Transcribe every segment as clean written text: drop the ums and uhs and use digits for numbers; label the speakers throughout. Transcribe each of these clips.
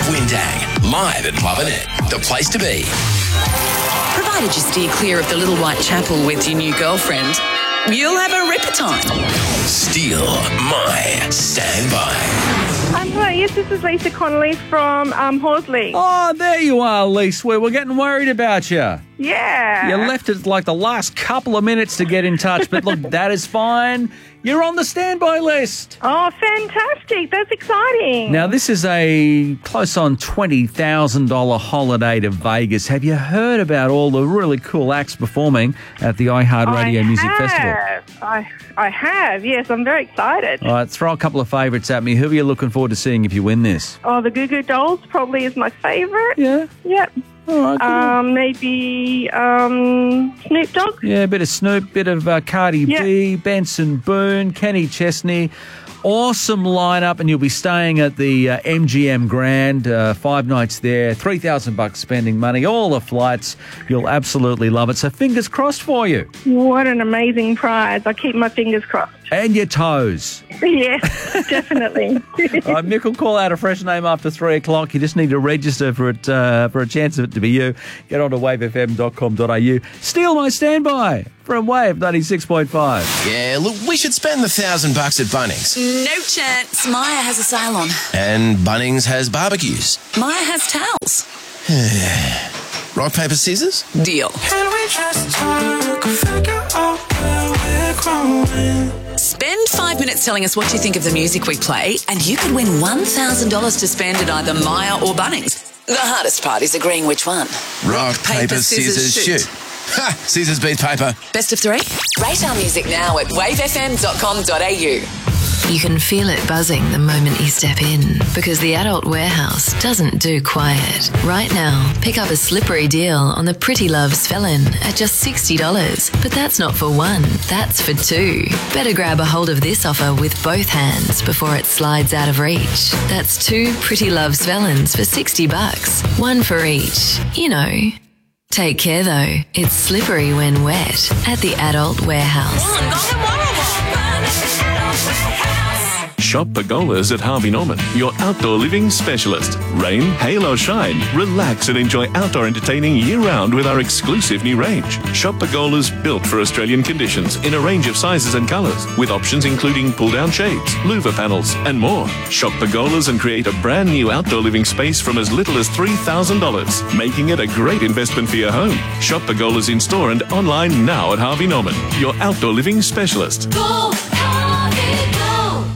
Speaker 1: Windang, live at Love It, the place to be.
Speaker 2: Provided you steer clear of the Little White Chapel with your new girlfriend, you'll have a ripper time.
Speaker 1: Steal my standby.
Speaker 3: Hello, yes, this is Lisa Connolly from Horsley.
Speaker 4: Oh, there you are, Lise. We were getting worried about you.
Speaker 3: Yeah.
Speaker 4: You left it like the last couple of minutes to get in touch, but look, that is fine. You're on the standby list.
Speaker 3: Oh, fantastic. That's exciting.
Speaker 4: Now, this is a close on $20,000 holiday to Vegas. Have you heard about all the really cool acts performing at the iHeartRadio Music Festival?
Speaker 3: I have, yes. I'm very excited.
Speaker 4: All right, throw a couple of favourites at me. Who are you looking forward to seeing if you win this?
Speaker 3: Oh, the Goo Goo Dolls probably is my favourite.
Speaker 4: Yeah?
Speaker 3: Yep.
Speaker 4: All right.
Speaker 3: Maybe Snoop Dogg.
Speaker 4: Yeah, a bit of Snoop, bit of Cardi B, Benson Boone, Kenny Chesney. Awesome lineup, and you'll be staying at the MGM Grand, 5 nights there, $3,000 spending money, all the flights. You'll absolutely love it. So fingers crossed for you.
Speaker 3: What an amazing prize. I keep my fingers crossed.
Speaker 4: And your toes.
Speaker 3: Yes, definitely.
Speaker 4: Mick will call out a fresh name after 3 o'clock. You just need to register for it for a chance of it to be you. Get on to wavefm.com.au. Steal my standby from Wave 96.5.
Speaker 1: Yeah, look, we should spend the $1,000 at Bunnings.
Speaker 2: No chance. Maya has a salon.
Speaker 1: And Bunnings has barbecues.
Speaker 2: Maya has towels.
Speaker 1: Rock, paper, scissors?
Speaker 2: Deal.
Speaker 5: Can we just talk, figure out where we're growing?
Speaker 2: Spend 5 minutes telling us what you think of the music we play, and you could win $1,000 to spend at either Maya or Bunnings. The hardest part is agreeing which one.
Speaker 1: Rock, paper, scissors, shoot. Ha! Scissors beat paper.
Speaker 2: Best of 3? Rate our music now at wavefm.com.au.
Speaker 6: You can feel it buzzing the moment you step in, because the Adult Warehouse doesn't do quiet. Right now, pick up a slippery deal on the Pretty Loves Felon at just $60. But that's not for one, that's for two. Better grab a hold of this offer with both hands before it slides out of reach. That's 2 Pretty Loves Felons for $60, one for each. You know. Take care though, it's slippery when wet at the Adult Warehouse.
Speaker 7: Shop Pergolas at Harvey Norman, your outdoor living specialist. Rain, hail or shine, relax and enjoy outdoor entertaining year-round with our exclusive new range. Shop Pergolas built for Australian conditions in a range of sizes and colours, with options including pull-down shades, louver panels and more. Shop Pergolas and create a brand new outdoor living space from as little as $3,000, making it a great investment for your home. Shop Pergolas in store and online now at Harvey Norman, your outdoor living specialist.
Speaker 5: Go, Harvey, go!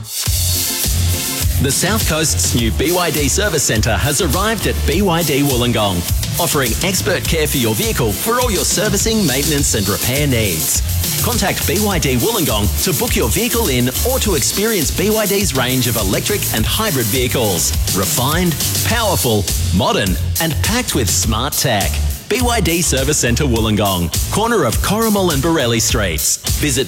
Speaker 8: The South Coast's new BYD service centre has arrived at BYD Wollongong, offering expert care for your vehicle for all your servicing, maintenance and repair needs. Contact BYD Wollongong to book your vehicle in or to experience BYD's range of electric and hybrid vehicles. Refined, powerful, modern and packed with smart tech. BYD Service Centre Wollongong, corner of Corrimal and Borelli Streets. Visit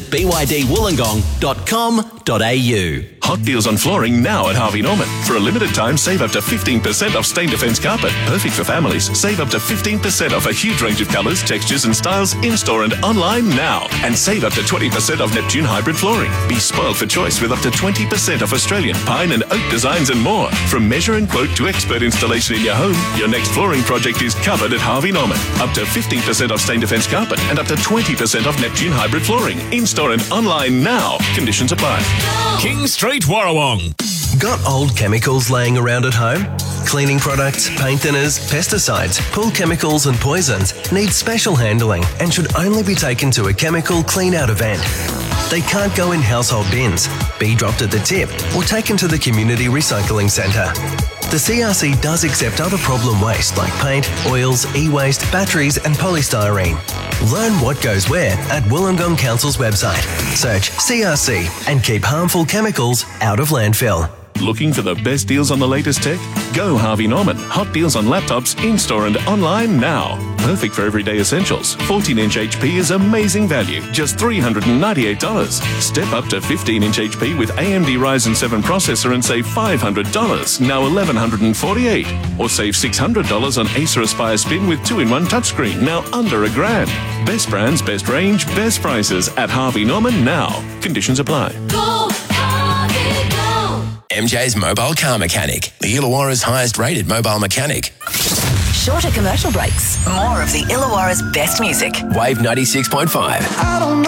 Speaker 8: bydwollongong.com.au.
Speaker 7: Hot deals on flooring now at Harvey Norman. For a limited time, save up to 15% off Stain Defence carpet. Perfect for families. Save up to 15% off a huge range of colours, textures and styles in-store and online now. And save up to 20% off Neptune hybrid flooring. Be spoiled for choice with up to 20% off Australian pine and oak designs and more. From measure and quote to expert installation in your home, your next flooring project is covered at Harvey Norman. Up to 15% off Stain Defence carpet and up to 20% off Neptune hybrid flooring. In-store and online now. Conditions apply.
Speaker 9: King Street, Warrawong.
Speaker 10: Got old chemicals laying around at home? Cleaning products, paint thinners, pesticides, pool chemicals and poisons need special handling and should only be taken to a chemical clean-out event. They can't go in household bins, be dropped at the tip or taken to the community recycling centre. The CRC does accept other problem waste like paint, oils, e-waste, batteries and polystyrene. Learn what goes where at Wollongong Council's website. Search CRC and keep harmful chemicals out of landfill.
Speaker 7: Looking for the best deals on the latest tech? Go Harvey Norman. Hot deals on laptops in-store and online now. Perfect for everyday essentials. 14-inch HP is amazing value, just $398. Step up to 15-inch HP with AMD Ryzen 7 processor and save $500, now $1,148. Or save $600 on Acer Aspire Spin with 2-in-1 touchscreen, now under $1,000. Best brands, best range, best prices at Harvey Norman now. Conditions apply.
Speaker 5: Go, Harvey, go!
Speaker 11: MJ's mobile car mechanic, the Illawarra's highest rated mobile mechanic.
Speaker 2: Shorter commercial breaks. More of the Illawarra's best music.
Speaker 11: Wave 96.5.
Speaker 5: I don't know.